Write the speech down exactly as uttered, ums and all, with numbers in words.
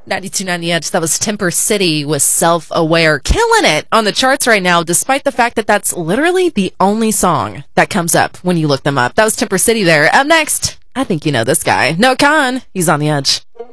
ninety-two nine The Edge. That was Temper City with Self-Aware. Killing it on the charts right now, despite the fact that that's literally the only song that comes up when you look them up. That was Temper City there. Up next, I think you know this guy. Noah Kahan. He's on The Edge.